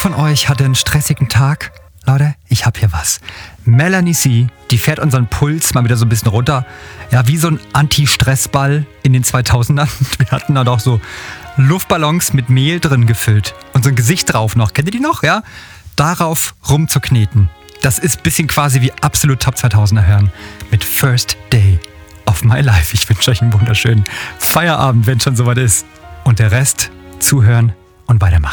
von euch hatte einen stressigen Tag? Leute, ich hab hier was. Melanie C., die fährt unseren Puls mal wieder so ein bisschen runter. Ja, wie so ein Anti-Stressball in den 2000ern. Wir hatten da doch so Luftballons mit Mehl drin gefüllt. Und so ein Gesicht drauf noch. Kennt ihr die noch? Ja? Darauf rumzukneten. Das ist ein bisschen quasi wie absolut Top 2000er hören. Mit First Day of My Life. Ich wünsche euch einen wunderschönen Feierabend, wenn schon soweit ist. Und der Rest zuhören und weitermachen.